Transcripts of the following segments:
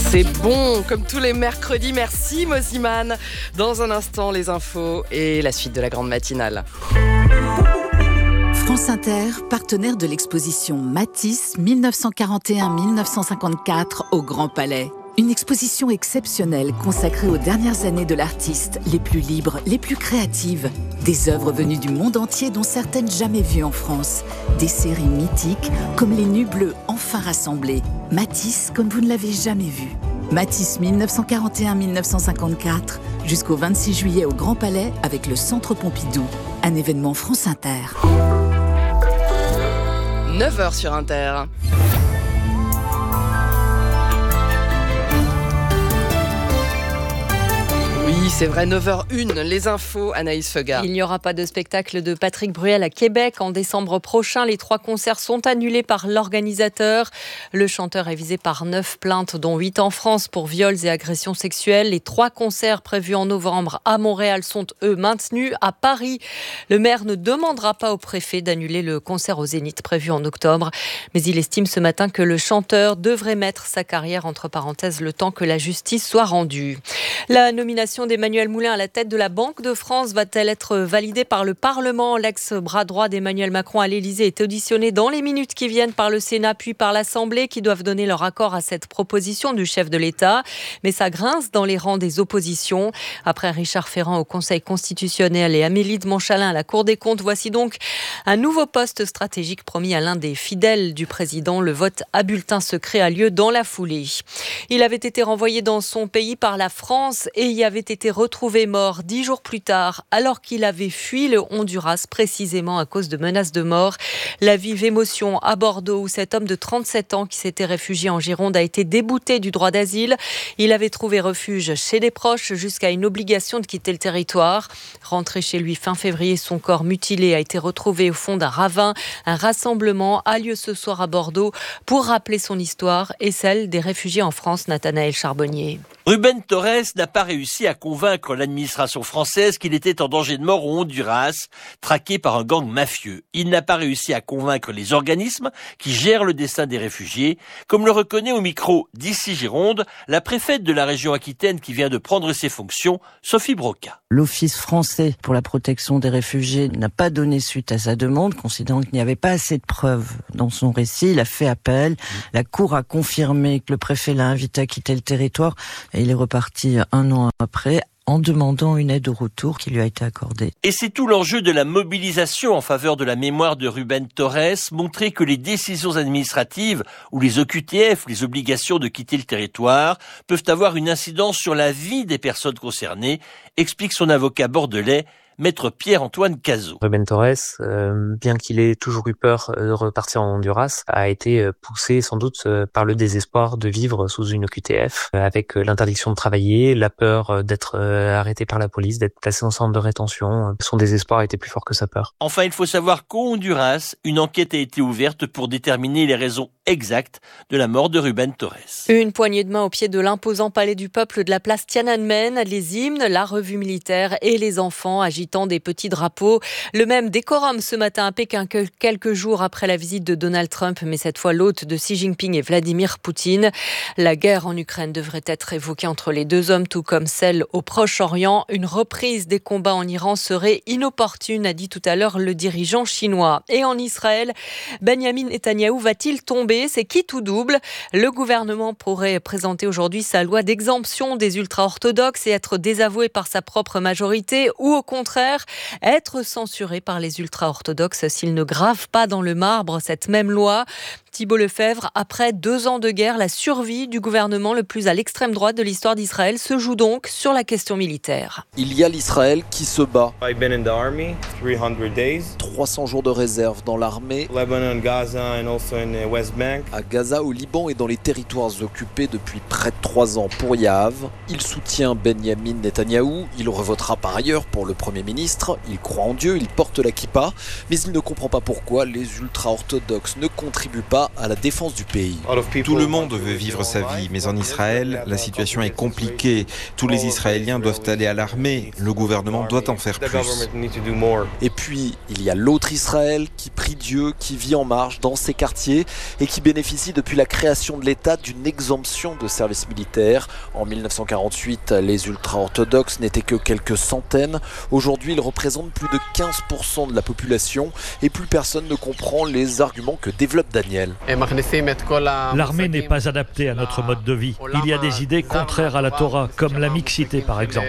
C'est bon, comme tous les mercredis. Merci Mosiman. Dans un instant, les infos et la suite de la grande matinale. France Inter, partenaire de l'exposition Matisse 1941-1954 au Grand Palais. Une exposition exceptionnelle consacrée aux dernières années de l'artiste, les plus libres, les plus créatives. Des œuvres venues du monde entier dont certaines jamais vues en France. Des séries mythiques comme Les Nus Bleus enfin rassemblés. Matisse comme vous ne l'avez jamais vu. Matisse 1941-1954 jusqu'au 26 juillet au Grand Palais avec le Centre Pompidou. Un événement France Inter. 9h sur Inter. Oui, c'est vrai, 9h01, les infos, Anaïs Feuga. Il n'y aura pas de spectacle de Patrick Bruel à Québec en décembre prochain. Les 3 concerts sont annulés par l'organisateur. Le chanteur est visé par 9 plaintes, dont 8 en France pour viols et agressions sexuelles. Les 3 concerts prévus en novembre à Montréal sont, eux, maintenus. À Paris, le maire ne demandera pas au préfet d'annuler le concert au Zénith prévu en octobre. Mais il estime ce matin que le chanteur devrait mettre sa carrière entre parenthèses le temps que la justice soit rendue. La nomination d'Emmanuel Moulin à la tête de la Banque de France va-t-elle être validée par le Parlement ? L'ex-bras droit d'Emmanuel Macron à l'Élysée est auditionné dans les minutes qui viennent par le Sénat puis par l'Assemblée qui doivent donner leur accord à cette proposition du chef de l'État. Mais ça grince dans les rangs des oppositions. Après Richard Ferrand au Conseil constitutionnel et Amélie de Montchalin à la Cour des comptes, voici donc un nouveau poste stratégique promis à l'un des fidèles du président. Le vote à bulletin secret a lieu dans la foulée. Il avait été renvoyé dans son pays par la France et y avait été retrouvé mort 10 jours plus tard alors qu'il avait fui le Honduras précisément à cause de menaces de mort. La vive émotion à Bordeaux où cet homme de 37 ans qui s'était réfugié en Gironde a été débouté du droit d'asile. Il avait trouvé refuge chez des proches jusqu'à une obligation de quitter le territoire. Rentré chez lui fin février, son corps mutilé a été retrouvé au fond d'un ravin. Un rassemblement a lieu ce soir à Bordeaux pour rappeler son histoire et celle des réfugiés en France. Nathanaël Charbonnier. Rubén Torres n'a pas réussi à convaincre l'administration française qu'il était en danger de mort au Honduras, traqué par un gang mafieux. Il n'a pas réussi à convaincre les organismes qui gèrent le destin des réfugiés, comme le reconnaît au micro d'Ici Gironde la préfète de la région Aquitaine qui vient de prendre ses fonctions, Sophie Broca. L'Office français pour la protection des réfugiés n'a pas donné suite à sa demande, considérant qu'il n'y avait pas assez de preuves dans son récit. Il a fait appel. La Cour a confirmé que le préfet l'a invité à quitter le territoire et il est reparti 1 an après en demandant une aide au retour qui lui a été accordée. Et c'est tout l'enjeu de la mobilisation en faveur de la mémoire de Rubén Torres, montrer que les décisions administratives ou les OQTF, les obligations de quitter le territoire, peuvent avoir une incidence sur la vie des personnes concernées, explique son avocat bordelais, Maître Pierre-Antoine Cazot. Rubén Torres, bien qu'il ait toujours eu peur de repartir en Honduras, a été poussé sans doute par le désespoir de vivre sous une OQTF, avec l'interdiction de travailler, la peur d'être arrêté par la police, d'être placé en centre de rétention. Son désespoir était plus fort que sa peur. Enfin, il faut savoir qu'au Honduras, une enquête a été ouverte pour déterminer les raisons exactes de la mort de Rubén Torres. Une poignée de main au pied de l'imposant palais du peuple de la place Tiananmen, les hymnes, la revue militaire et les enfants agitent des petits drapeaux. Le même décorum ce matin à Pékin que quelques jours après la visite de Donald Trump, mais cette fois l'hôte de Xi Jinping et Vladimir Poutine. La guerre en Ukraine devrait être évoquée entre les deux hommes, tout comme celle au Proche-Orient. Une reprise des combats en Iran serait inopportune, a dit tout à l'heure le dirigeant chinois. Et en Israël, Benyamin Netanyahou va-t-il tomber ? C'est qui tout double ? Le gouvernement pourrait présenter aujourd'hui sa loi d'exemption des ultra-orthodoxes et être désavoué par sa propre majorité, ou au contraire, être censuré par les ultra-orthodoxes s'ils ne gravent pas dans le marbre cette même loi. Thibault Lefebvre, après 2 ans de guerre, la survie du gouvernement le plus à l'extrême droite de l'histoire d'Israël se joue donc sur la question militaire. Il y a l'Israël qui se bat. 300 jours de réserve dans l'armée. À Gaza, au Liban et dans les territoires occupés depuis près de 3 ans pour Yahav. Il soutient Benyamin Netanyahou. Il revotera par ailleurs pour le Premier ministre. Il croit en Dieu, il porte la kippa. Mais il ne comprend pas pourquoi les ultra-orthodoxes ne contribuent pas à la défense du pays. Tout le monde veut vivre sa vie, mais en Israël, la situation est compliquée. Tous les Israéliens doivent aller à l'armée. Le gouvernement doit en faire plus. Et puis, il y a l'autre Israël qui prie Dieu, qui vit en marge dans ses quartiers et qui qui bénéficie depuis la création de l'État d'une exemption de service militaire. En 1948, les ultra-orthodoxes n'étaient que quelques centaines. Aujourd'hui, ils représentent plus de 15% de la population et plus personne ne comprend les arguments que développe Daniel. L'armée n'est pas adaptée à notre mode de vie. Il y a des idées contraires à la Torah, comme la mixité par exemple.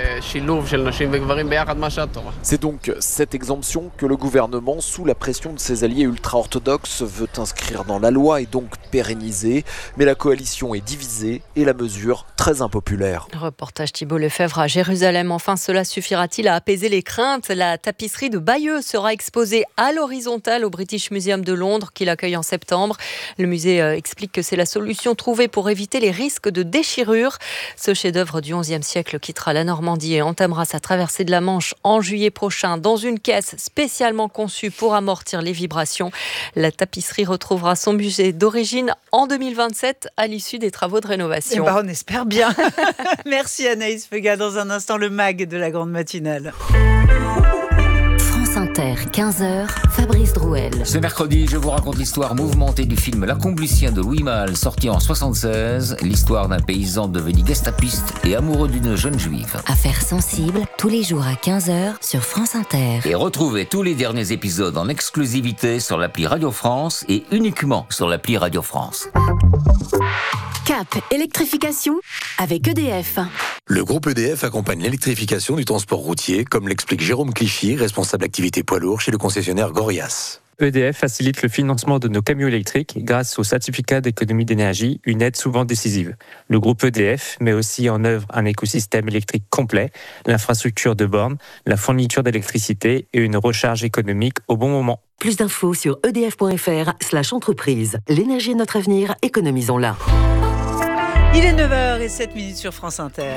C'est donc cette exemption que le gouvernement, sous la pression de ses alliés ultra-orthodoxes, veut inscrire dans la loi et donc pérenniser. Mais la coalition est divisée et la mesure très impopulaire. Reportage Thibault Lefebvre à Jérusalem. Enfin, cela suffira-t-il à apaiser les craintes ? La tapisserie de Bayeux sera exposée à l'horizontale au British Museum de Londres, qui l'accueille en septembre. Le musée explique que c'est la solution trouvée pour éviter les risques de déchirure. Ce chef-d'œuvre du XIe siècle quittera la Normandie et entamera sa traversée de la Manche en juillet prochain dans une caisse spécialement conçue pour amortir les vibrations. La tapisserie retrouvera son musée d'origine en 2027 à l'issue des travaux de rénovation. On espère bien. Merci Anaïs Fega. Dans un instant, le MAG de la grande matinale. France Inter, 15h, Fabrice Drouel. Ce mercredi, je vous raconte l'histoire mouvementée du film L'Accomplissien de Louis Malle, sorti en 1976. L'histoire d'un paysan devenu gestapiste et amoureux d'une jeune juive. Affaires sensibles, tous les jours à 15h sur France Inter. Et retrouvez tous les derniers épisodes en exclusivité sur l'appli Radio France et uniquement sur l'appli Radio France. Cap électrification avec EDF. Le groupe EDF accompagne l'électrification du transport routier, comme l'explique Jérôme Clichy, responsable activité poids lourd chez le concessionnaire Gorias. EDF facilite le financement de nos camions électriques grâce au certificat d'économie d'énergie, une aide souvent décisive. Le groupe EDF met aussi en œuvre un écosystème électrique complet, l'infrastructure de bornes, la fourniture d'électricité et une recharge économique au bon moment. Plus d'infos sur edf.fr/entreprise. L'énergie est notre avenir, économisons-la. Il est 9h07 sur France Inter.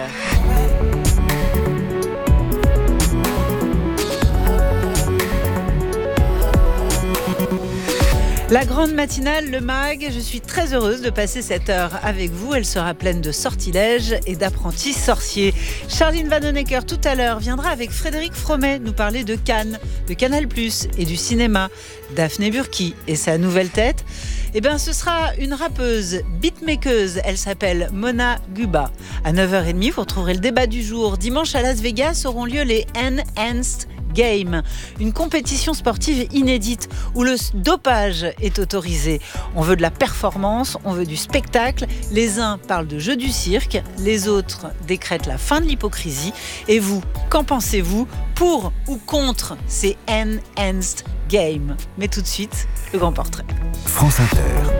La grande matinale, le MAG, je suis très heureuse de passer cette heure avec vous. Elle sera pleine de sortilèges et d'apprentis sorciers. Charline Vanhoenacker, tout à l'heure, viendra avec Frédéric Fromet nous parler de Cannes, de Canal+, et du cinéma. Daphné Burki et sa nouvelle tête, ce sera une rappeuse, beatmakeuse. Elle s'appelle Mona Guba. À 9h30, vous retrouverez le débat du jour. Dimanche à Las Vegas auront lieu les Enhanced Games, une compétition sportive inédite où le dopage est autorisé. On veut de la performance, on veut du spectacle. Les uns parlent de jeu du cirque, les autres décrètent la fin de l'hypocrisie. Et vous, qu'en pensez-vous? Pour ou contre ces Enhanced Games? Mais tout de suite, le grand portrait. France Inter.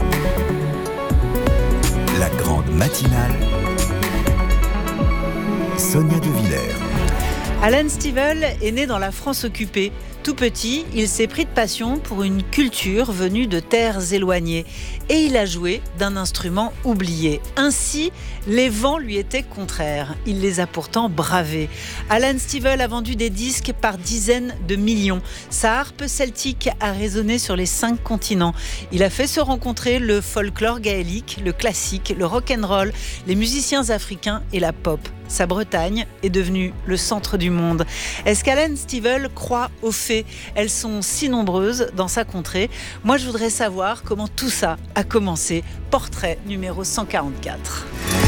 La grande matinale. Sonia De Villers. Alan Stivell est né dans la France occupée. Tout petit, il s'est pris de passion pour une culture venue de terres éloignées. Et il a joué d'un instrument oublié. Ainsi, les vents lui étaient contraires. Il les a pourtant bravés. Alan Stivell a vendu des disques par dizaines de millions. Sa harpe celtique a résonné sur les 5 continents. Il a fait se rencontrer le folklore gaélique, le classique, le rock'n'roll, les musiciens africains et la pop. Sa Bretagne est devenue le centre du monde. Est-ce qu'Alan Stivell croit aux fées? Elles sont si nombreuses dans sa contrée. Moi, je voudrais savoir comment tout ça a commencé. Portrait numéro 144.